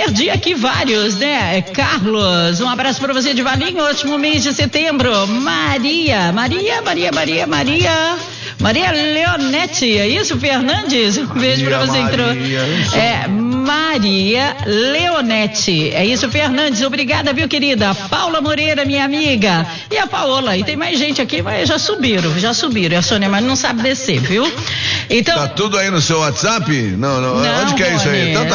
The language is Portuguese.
perdi aqui vários, né? Carlos, um abraço pra você de Valinho, ótimo mês de setembro. Maria Leonete, é isso, Fernandes? Um beijo pra você, entrou. Maria Leonete, é isso, Fernandes, obrigada, viu, querida? Paula Moreira, minha amiga, e a Paola, e tem mais gente aqui, mas já subiram, e a Sônia, mas não sabe descer, viu? Então... Tá tudo aí no seu WhatsApp? Não, onde que é isso aí? Então tá.